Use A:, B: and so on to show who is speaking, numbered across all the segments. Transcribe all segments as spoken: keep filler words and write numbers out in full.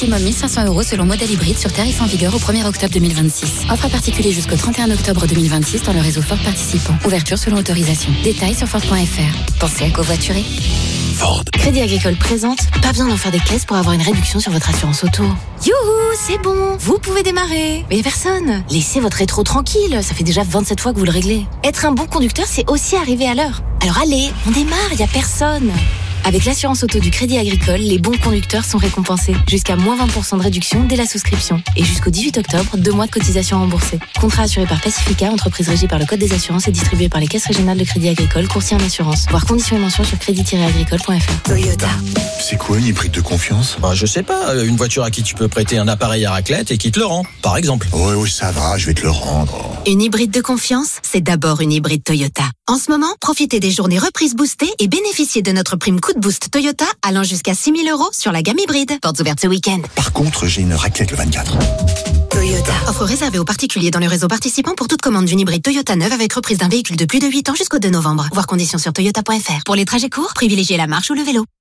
A: Maximum mille cinq cents euros selon modèle hybride sur tarif en vigueur au premier octobre deux mille vingt-six. Offre à particulier jusqu'au trente et un octobre deux mille vingt-six dans le réseau Ford participant. Ouverture selon autorisation. Détails sur Ford point F R. Pensez à covoiturer.
B: Ford.
A: Crédit Agricole présente. Pas besoin d'en faire des caisses pour avoir une réduction sur votre assurance auto. Youhou, c'est bon. Vous pouvez démarrer. Mais y a personne. Laissez votre rétro tranquille. Ça fait déjà vingt-sept fois que vous le réglez. Être un bon conducteur, c'est aussi arriver à l'heure. Alors allez, on démarre. Y a personne. Avec l'assurance auto du Crédit Agricole, les bons conducteurs sont récompensés. Jusqu'à moins vingt pour cent de réduction dès la souscription. Et jusqu'au dix-huit octobre, deux mois de cotisation remboursée. Contrat assuré par Pacifica, entreprise régie par le Code des assurances et distribué par les caisses régionales de Crédit Agricole, courtier en assurance. Voir conditions et mentions sur crédit tiret agricole point f r.
C: Toyota.
B: C'est quoi une hybride de confiance ?
D: Bah, je sais pas, une voiture à qui tu peux prêter un appareil à raclette et qui te le rend, par exemple.
B: Oui, oui, ça va, je vais te le rendre.
C: Une hybride de confiance, c'est d'abord une hybride Toyota. En ce moment, profitez des journées reprises boostées et bénéficiez de notre prime coup de boost Toyota allant jusqu'à six mille euros sur la gamme hybride. Portes ouvertes ce week-end.
B: Par contre, j'ai une raclette le vingt-quatre.
C: Toyota. Offre réservée aux particuliers dans le réseau participant pour toute commande d'une hybride Toyota neuve avec reprise d'un véhicule de plus de huit ans jusqu'au deux novembre. Voir conditions sur toyota point f r. Pour les trajets courts, privilégiez la marche ou le vélo.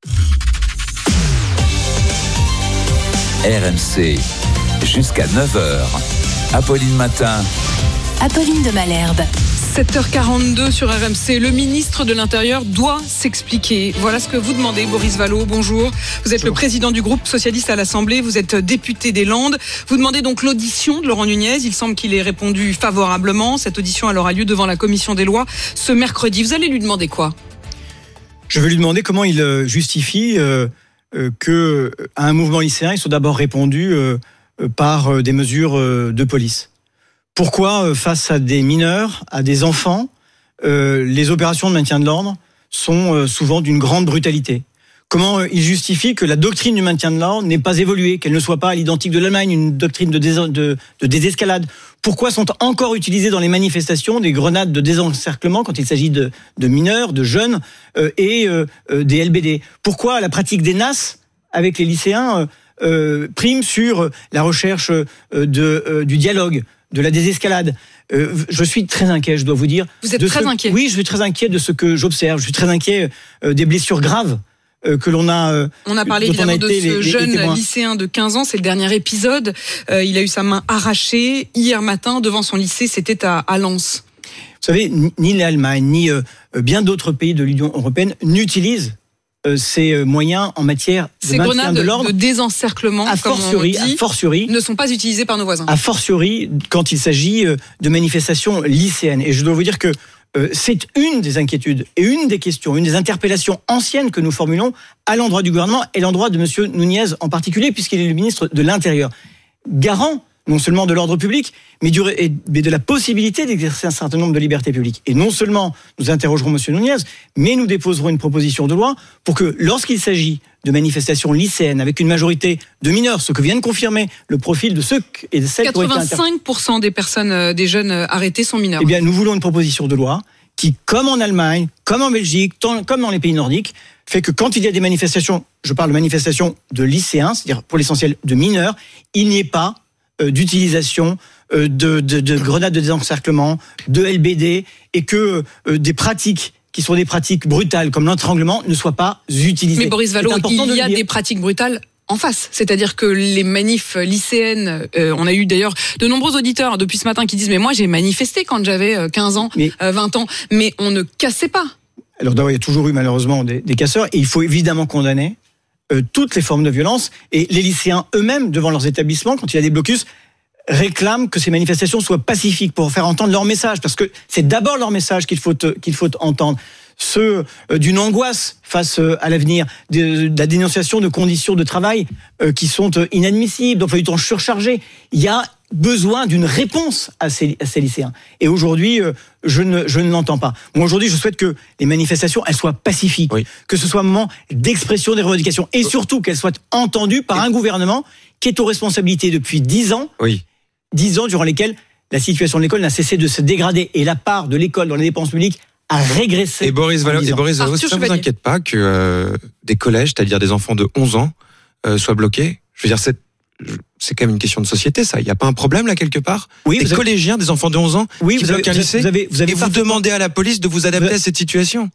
E: R M C, jusqu'à neuf heures. Apolline Matin.
A: Apolline de Malherbe.
F: sept heures quarante-deux sur R M C. Le ministre de l'Intérieur doit s'expliquer. Voilà ce que vous demandez, Boris Vallaud. Bonjour. Vous êtes bonjour. Le président du groupe socialiste à l'Assemblée. Vous êtes député des Landes. Vous demandez donc l'audition de Laurent Nunez. Il semble qu'il ait répondu favorablement. Cette audition elle aura lieu devant la commission des lois ce mercredi. Vous allez lui demander quoi ?
G: Je vais lui demander comment il justifie euh, euh, que à un mouvement lycéen, il soit d'abord répondu euh, par euh, des mesures euh, de police. Pourquoi, face à des mineurs, à des enfants, euh, les opérations de maintien de l'ordre sont euh, souvent d'une grande brutalité ? Comment euh, il justifie que la doctrine du maintien de l'ordre n'ait pas évolué, qu'elle ne soit pas à l'identique de l'Allemagne, une doctrine de, dés- de, de désescalade ? Pourquoi sont encore utilisées dans les manifestations des grenades de désencerclement quand il s'agit de, de mineurs, de jeunes euh, et euh, euh, des L B D ? Pourquoi la pratique des N A S avec les lycéens euh, euh, prime sur la recherche euh, de, euh, du dialogue ? De la désescalade. Euh, je suis très inquiet, je dois vous dire.
F: Vous êtes
G: de
F: très
G: ce...
F: inquiet ?
G: Oui, je suis très inquiet de ce que j'observe. Je suis très inquiet euh, des blessures graves euh, que l'on a. Euh,
F: on a parlé évidemment de ce les, jeune les lycéen de quinze ans. C'est le dernier épisode. Euh, il a eu sa main arrachée hier matin devant son lycée. C'était à, à Lens.
G: Vous savez, ni l'Allemagne, ni euh, bien d'autres pays de l'Union européenne n'utilisent Euh, ces moyens en matière de
F: ces
G: maintien
F: grenades
G: de l'ordre,
F: de désencerclement,
G: a fortiori,
F: comme on dit,
G: a fortiori,
F: ne sont pas utilisées par nos voisins.
G: A fortiori, quand il s'agit de manifestations lycéennes. Et je dois vous dire que euh, c'est une des inquiétudes et une des questions, une des interpellations anciennes que nous formulons à l'endroit du gouvernement et à l'endroit de Monsieur Nunez en particulier, puisqu'il est le ministre de l'Intérieur, garant non seulement de l'ordre public, mais, du, mais de la possibilité d'exercer un certain nombre de libertés publiques. Et non seulement nous interrogerons M. Nunez, mais nous déposerons une proposition de loi pour que, lorsqu'il s'agit de manifestations lycéennes avec une majorité de mineurs, ce que vient de confirmer le profil de ceux et de celles qui ont été interpellés.
F: quatre-vingt-cinq pour cent des personnes, des jeunes arrêtés sont mineurs.
G: Eh bien, nous voulons une proposition de loi qui, comme en Allemagne, comme en Belgique, tant, comme dans les pays nordiques, fait que quand il y a des manifestations, je parle de manifestations de lycéens, c'est-à-dire pour l'essentiel de mineurs, il n'y ait pas d'utilisation de, de, de grenades de désencerclement, de L B D, et que euh, des pratiques qui sont des pratiques brutales comme l'étranglement ne soient pas utilisées.
F: Mais Boris Vallaud, il y a des pratiques brutales en face. C'est-à-dire que les manifs lycéennes, euh, on a eu d'ailleurs de nombreux auditeurs depuis ce matin qui disent « mais moi j'ai manifesté quand j'avais quinze ans, mais, euh, vingt ans », mais on ne cassait pas.
G: Alors d'abord, il y a toujours eu malheureusement des, des casseurs, et il faut évidemment condamner Euh, toutes les formes de violence, et les lycéens eux-mêmes, devant leurs établissements, quand il y a des blocus, réclament que ces manifestations soient pacifiques pour faire entendre leur message, parce que c'est d'abord leur message qu'il faut, qu'il faut entendre. Ceux euh, d'une angoisse face euh, à l'avenir, de, de la dénonciation de conditions de travail euh, qui sont euh, inadmissibles, d'emploi du temps surchargé. Il y a besoin d'une réponse à ces, à ces lycéens. Et aujourd'hui, euh, je ne, je ne l'entends pas. Moi, aujourd'hui, je souhaite que les manifestations, elles soient pacifiques, oui. Que ce soit un moment d'expression des revendications, et surtout qu'elles soient entendues par un gouvernement qui est aux responsabilités depuis dix ans,
D: oui.
G: dix ans durant lesquels la situation de l'école n'a cessé de se dégrader, et la part de l'école dans les dépenses publiques a régressé.
H: Et Boris Vallaud, et Boris Vallaud, ça ne vous inquiète pas que euh, des collèges, c'est-à-dire des enfants de onze ans, euh, soient bloqués ? Je veux dire, c'est c'est quand même une question de société, ça. Il n'y a pas un problème, là, quelque part ?
G: Oui,
H: des
G: avez...
H: collégiens, des enfants de onze ans,
G: oui,
H: qui
G: vous
H: bloquent
G: avez,
H: un lycée,
G: vous avez, vous avez
H: et vous demandez à la police de vous adapter vous avez... à cette situation ?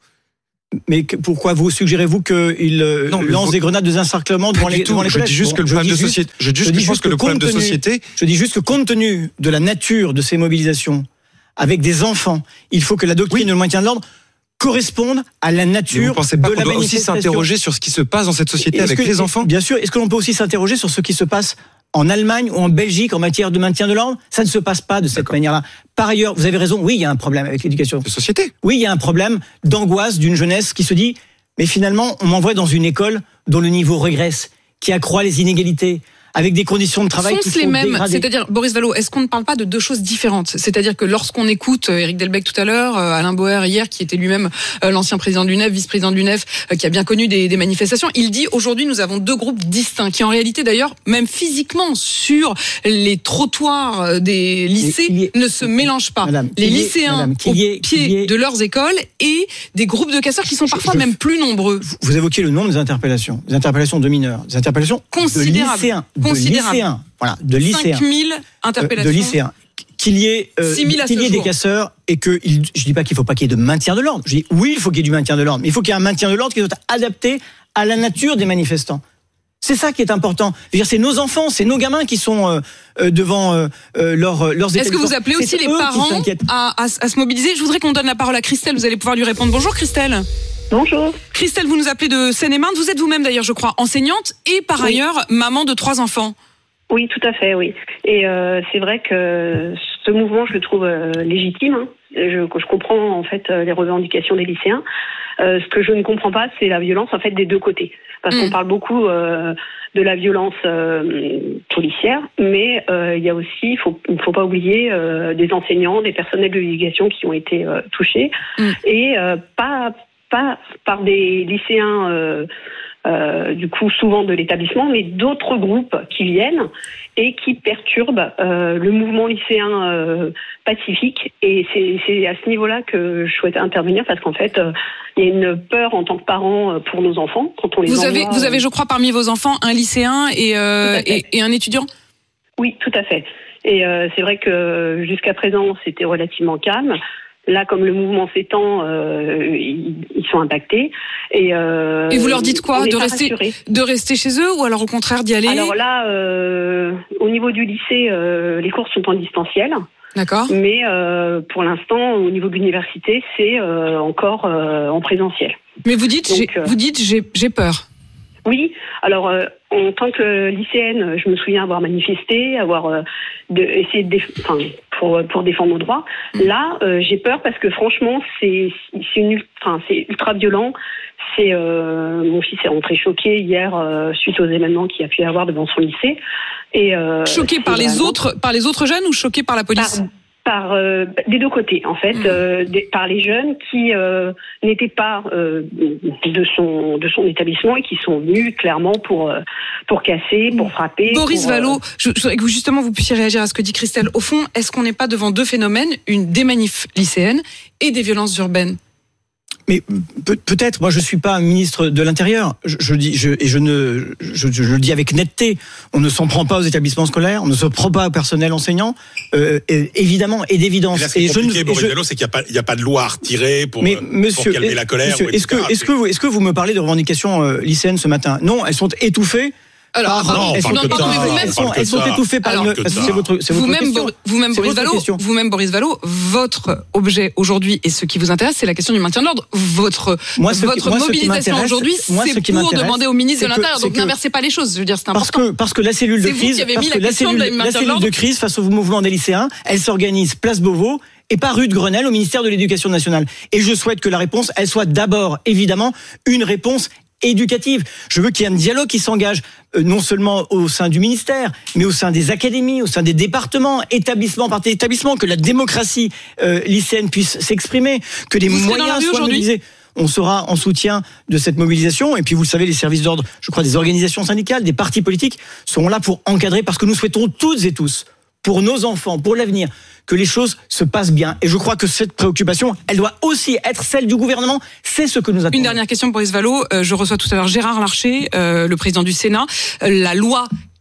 G: Mais que, pourquoi vous suggérez-vous qu'il euh, lance vous... des grenades de désencerclement devant les, devant les
H: collèges ? Je dis juste bon, que le problème de société. Je dis juste que je pense que le problème de société.
G: Je dis juste que compte tenu de la nature de ces mobilisations, avec des enfants, il faut que la doctrine oui. de le maintien de l'ordre corresponde à la nature de la manifestation. Vous ne pensez pas qu'on doit
H: aussi s'interroger sur ce qui se passe dans cette société avec
G: que,
H: les enfants ?
G: Bien sûr. Est-ce que l'on peut aussi s'interroger sur ce qui se passe en Allemagne ou en Belgique en matière de maintien de l'ordre? Ça ne se passe pas de cette D'accord. manière-là. Par ailleurs, vous avez raison, oui, il y a un problème avec l'éducation.
H: De société.
G: Oui, il y a un problème d'angoisse d'une jeunesse qui se dit « mais finalement, on m'envoie dans une école dont le niveau régresse, qui accroît les inégalités ». Avec des conditions de travail qui sont
F: les mêmes,
G: dégradées.
F: C'est-à-dire, Boris Vallaud, est-ce qu'on ne parle pas de deux choses différentes ? C'est-à-dire que lorsqu'on écoute Éric Delbecq tout à l'heure, Alain Bauer hier, qui était lui-même l'ancien président de l'U N E F, vice-président de l'U N E F, qui a bien connu des, des manifestations, il dit aujourd'hui nous avons deux groupes distincts, qui en réalité d'ailleurs, même physiquement, sur les trottoirs des lycées, est, ne se mélangent pas. Madame, les lycéens madame, au est, pied de leurs écoles et des groupes de casseurs qui sont parfois je, je, même plus nombreux.
G: Vous évoquiez le nombre des interpellations, des interpellations de mineurs, des interpellations de lycéens. De lycéens, voilà, de lycéens.
F: cinq mille interpellations.
G: Euh, de lycéens. Qu'il y ait, euh, qu'il y ait des casseurs et que, il, je dis pas qu'il faut pas qu'il y ait de maintien de l'ordre. Je dis oui, il faut qu'il y ait du maintien de l'ordre, mais il faut qu'il y ait un maintien de l'ordre qui soit adapté à la nature des manifestants. C'est ça qui est important. Je veux dire, c'est nos enfants, c'est nos gamins qui sont euh, euh, devant euh, leur, leurs établissements.
F: Est-ce que vous appelez aussi les parents à, à, à se mobiliser ? Je voudrais qu'on donne la parole à Christelle. Vous allez pouvoir lui répondre. Bonjour Christelle.
I: Bonjour.
F: Christelle, vous nous appelez de Seine-et-Marne. Vous êtes vous-même d'ailleurs, je crois, enseignante et par oui. ailleurs maman de trois enfants.
I: Oui, tout à fait, oui. Et euh, c'est vrai que ce mouvement, je le trouve euh, légitime. Hein. Je, je comprends en fait les revendications des lycéens. Euh, ce que je ne comprends pas, c'est la violence en fait des deux côtés. Parce mmh. qu'on parle beaucoup euh, de la violence euh, policière, mais euh, il y a aussi, il faut, il ne faut pas oublier euh, des enseignants, des personnels de l'éducation qui ont été euh, touchés, mmh. et euh, pas pas par des lycéens. Euh, Euh, du coup souvent de l'établissement, mais d'autres groupes qui viennent et qui perturbent euh, le mouvement lycéen euh, pacifique. Et c'est, c'est à ce niveau-là que je souhaite intervenir, parce qu'en fait, euh, il y a une peur en tant que parent pour nos enfants quand on les
F: vous
I: envoie.
F: Avez, vous avez, je crois, parmi vos enfants un lycéen et, euh, et, et un étudiant ?
I: Oui, tout à fait. Et euh, c'est vrai que jusqu'à présent, c'était relativement calme. Là, comme le mouvement s'étend, euh, ils, ils sont impactés. Et, euh,
F: et vous leur dites quoi ? De rester, de rester chez eux, ou alors au contraire d'y aller ?
I: Alors là, euh, au niveau du lycée, euh, les cours sont en distanciel.
F: D'accord.
I: Mais euh, pour l'instant, au niveau de l'université, c'est euh, encore euh, en présentiel.
F: Mais vous dites, Donc, j'ai, euh, vous dites, j'ai, j'ai peur.
I: Oui. Alors, euh, en tant que lycéenne, je me souviens avoir manifesté, avoir euh, de, essayé de déf- enfin, pour pour défendre nos droits. Mmh. Là, euh, j'ai peur parce que franchement, c'est c'est une enfin c'est ultra violent. C'est euh, mon fils est rentré choqué hier euh, suite aux événements qu'il a pu y avoir devant son lycée. Et euh,
F: choqué par les
I: vraiment...
F: autres par les autres jeunes ou choqué par la police?
I: Par... Par euh, des deux côtés, en fait, mmh. euh, des, par les jeunes qui euh, n'étaient pas euh, de son de son établissement et qui sont venus clairement pour euh, pour casser, pour frapper.
F: Boris
I: pour,
F: Vallaud, euh... je, je voudrais que vous justement vous puissiez réagir à ce que dit Christelle. Au fond, est-ce qu'on n'est pas devant deux phénomènes, une des manifs lycéennes et des violences urbaines?
G: Mais peut, peut-être, moi je suis pas un ministre de l'Intérieur. Je, je dis, je, et je ne, je, je, je le dis avec netteté. On ne s'en prend pas aux établissements scolaires, on ne se prend pas au personnel enseignant, euh, et, évidemment et d'évidence.
J: Et là, ce qui est compliqué, Boris Vallaud, c'est qu'il n'y a pas, il y a pas de loi à retirer pour,
G: mais,
J: pour
G: monsieur,
J: calmer la colère.
G: Monsieur, est-ce que, est-ce que vous, est-ce que vous me parlez de revendications euh, lycéennes ce matin? Non, elles sont étouffées.
F: Alors,
G: par,
F: non,
G: elles sont,
F: non, non,
G: non,
F: vous-même,
G: elles sont, elles sont étouffées par
F: alors,
G: une. C'est votre, c'est votre
F: vous-même,
G: question.
F: vous-même,
G: c'est
F: Boris Vallaud, vous-même, Boris Vallaud, votre objet aujourd'hui et ce qui vous intéresse, c'est la question du maintien de l'ordre. Votre,
G: moi, ce
F: votre
G: qui, moi,
F: mobilisation aujourd'hui,
G: moi,
F: c'est pour demander au ministre de l'Intérieur. Donc, n'inversez pas les choses. Je veux dire, c'est important.
G: Parce que, parce que la cellule de crise, parce que la cellule, la cellule de crise face au mouvement des lycéens, elle s'organise place Beauvau et pas rue de Grenelle au ministère de l'Éducation nationale. Et je souhaite que la réponse, elle soit d'abord, évidemment, une réponse éducative. Je veux qu'il y ait un dialogue qui s'engage euh, non seulement au sein du ministère, mais au sein des académies, au sein des départements, établissement par établissement, que la démocratie euh, lycéenne puisse s'exprimer, que des
F: vous
G: moyens soient mobilisés. On sera en soutien de cette mobilisation. Et puis, vous le savez, les services d'ordre, je crois, des organisations syndicales, des partis politiques, seront là pour encadrer, parce que nous souhaitons toutes et tous, pour nos enfants, pour l'avenir, que les choses se passent bien. Et je crois que cette préoccupation, elle doit aussi être celle du gouvernement. C'est ce que nous attendons.
F: Une dernière question, Boris Vallaud. Euh, je reçois tout à l'heure Gérard Larcher, euh, le président du Sénat. Euh, la loi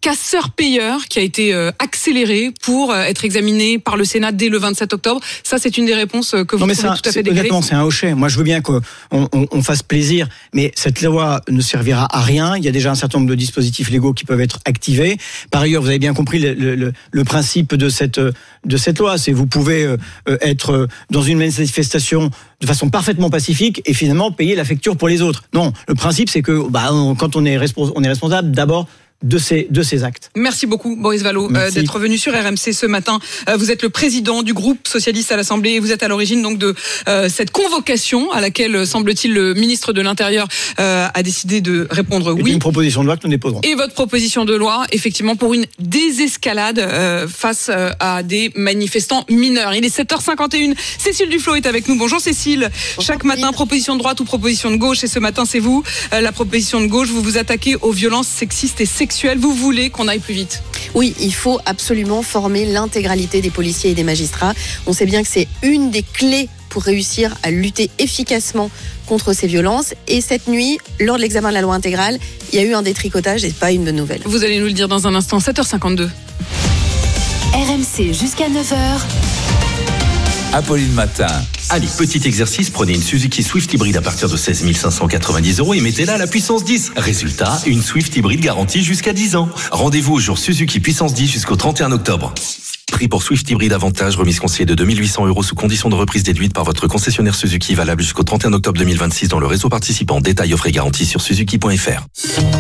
F: casseur-payeur qui a été euh, accéléré pour euh, être examiné par le Sénat dès le vingt-sept octobre. Ça, c'est une des réponses que vous
G: non, mais
F: trouvez
G: ça,
F: tout à fait décalée.
G: Honnêtement, c'est un hochet. Moi, je veux bien qu'on on, on fasse plaisir, mais cette loi ne servira à rien. Il y a déjà un certain nombre de dispositifs légaux qui peuvent être activés. Par ailleurs, vous avez bien compris le, le, le principe de cette, de cette loi. C'est vous pouvez euh, être dans une manifestation de façon parfaitement pacifique et finalement payer la facture pour les autres. Non, le principe, c'est que bah, on, quand on est, respons- on est responsable, d'abord, de ces, de ces actes.
F: Merci beaucoup, Boris Vallaud, euh, d'être venu sur R M C ce matin. Euh, vous êtes le président du groupe socialiste à l'Assemblée et vous êtes à l'origine donc de euh, cette convocation à laquelle, semble-t-il, le ministre de l'Intérieur euh, a décidé de répondre oui.
G: Et une proposition de loi que nous déposerons.
F: Et votre proposition de loi, effectivement, pour une désescalade euh, face euh, à des manifestants mineurs. Il est sept heures cinquante et une. Cécile Duflot est avec nous. Bonjour Cécile. Bonjour. Chaque matin, proposition de droite ou proposition de gauche. Et ce matin, c'est vous. Euh, la proposition de gauche, vous vous attaquez aux violences sexistes et sexuelles. Vous voulez qu'on aille plus vite ?
K: Oui, il faut absolument former l'intégralité des policiers et des magistrats. On sait bien que c'est une des clés pour réussir à lutter efficacement contre ces violences. Et cette nuit, lors de l'examen de la loi intégrale, il y a eu un détricotage et pas une bonne nouvelle.
F: Vous allez nous le dire dans un instant. sept heures cinquante-deux.
A: R M C jusqu'à neuf heures.
E: Apolline Matin.
L: Allez, petit exercice, prenez une Suzuki Swift hybride à partir de seize mille cinq cent quatre-vingt-dix euros et mettez-la à la puissance dix. Résultat, une Swift hybride garantie jusqu'à dix ans. Rendez-vous au jour Suzuki puissance dix jusqu'au trente et un octobre. Prix pour Swift hybride avantage, remise conseillée de deux mille huit cents euros sous condition de reprise déduite par votre concessionnaire Suzuki, valable jusqu'au trente et un octobre deux mille vingt-six dans le réseau participant. Détails, offres et garanties sur suzuki point f r.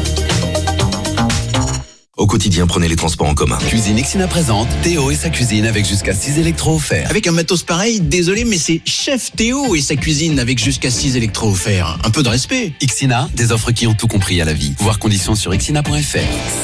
L: Au quotidien, prenez les transports en commun.
M: Cuisine Ixina présente Théo et sa cuisine avec jusqu'à six électros offerts.
N: Avec un matos pareil, désolé, mais c'est Chef Théo et sa cuisine avec jusqu'à six électros offerts. Un peu de respect.
M: Ixina, des offres qui ont tout compris à la vie. Voir conditions sur ixina point f r.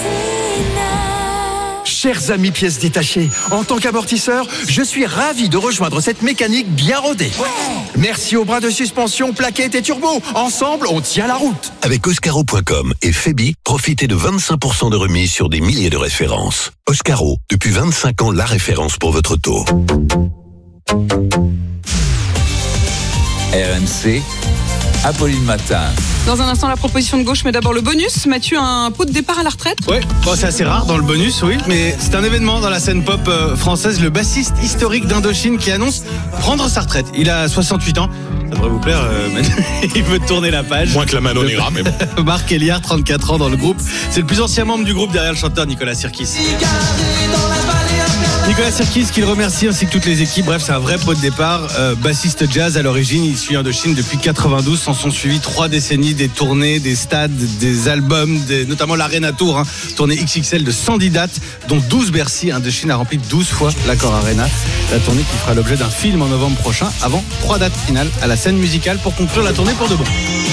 O: Chers amis pièces détachées, en tant qu'amortisseur, je suis ravi de rejoindre cette mécanique bien rodée. Merci aux bras de suspension, plaquettes et turbo. Ensemble, on tient la route.
P: Avec Oscaro point com et Febi, profitez de vingt-cinq pour cent de remise sur des milliers de références. Oscaro, depuis vingt-cinq ans, la référence pour votre auto.
E: R M C, Apolline Matin.
F: Dans un instant, la proposition de gauche, mais d'abord le bonus. Mathieu, un pot de départ à la retraite ?
Q: Ouais, bon, c'est assez rare dans le bonus, oui, mais c'est un événement dans la scène pop euh, française, le bassiste historique d'Indochine qui annonce prendre sa retraite. Il a soixante-huit ans, ça devrait vous plaire, euh, il veut tourner la page.
J: Moins que la Manonera, mais bon.
Q: Marc Eliard, trente-quatre ans dans le groupe, c'est le plus ancien membre du groupe derrière le chanteur Nicolas Sirkis. Nicolas Sirkis qui le remercie ainsi que toutes les équipes. Bref, c'est un vrai pot de départ. Euh, bassiste jazz à l'origine, il suit Indochine depuis quatre-vingt-douze. S'en sont suivis trois décennies, des tournées, des stades, des albums, des, notamment l'Arena Tour, hein, tournée X X L de cent dix dates, dont douze Bercy. Indochine a rempli douze fois l'Accor Arena. La tournée qui fera l'objet d'un film en novembre prochain, avant trois dates finales à la scène musicale pour conclure la tournée pour de bon.